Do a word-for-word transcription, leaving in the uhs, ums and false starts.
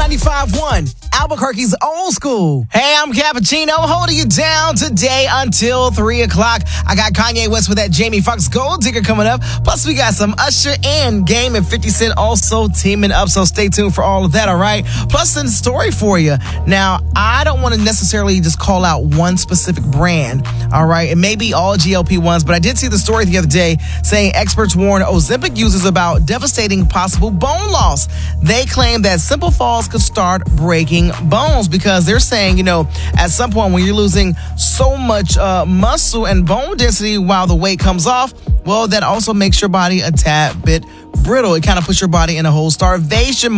ninety-five point one, Albuquerque's old school. Hey, I'm Cappuccino, holding you down today until three o'clock. I got Kanye West with that Jamie Foxx Gold Digger coming up. Plus, we got some Usher and Game and fifty Cent also teaming up, so stay tuned for all of that, all right? Plus, a story for you. Now, I don't want to necessarily just call out one specific brand, all right? It may be all G L P ones, but I did see the story the other day saying experts warn Ozempic users about devastating possible bone loss. They claim that simple falls could start breaking bones because they're saying, you know, at some point when you're losing so much uh, muscle and bone density while the weight comes off, well, that also makes your body a tad bit brittle. It kind of puts your body in a whole starvation mode.